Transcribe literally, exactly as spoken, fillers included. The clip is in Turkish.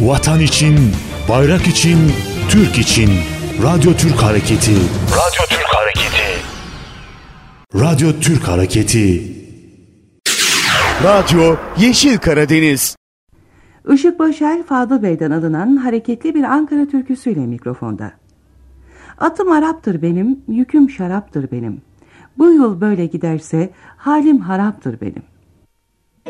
Vatan için, bayrak için, Türk için. Radyo Türk Hareketi. Radyo Türk Hareketi. Radyo Türk Hareketi. Radyo Yeşil Karadeniz. Işık Başar, Fadıl Bey'den alınan hareketli bir Ankara türküsüyle mikrofonda. Atım Arap'tır benim, yüküm şaraptır benim. Bu yıl böyle giderse halim haraptır benim.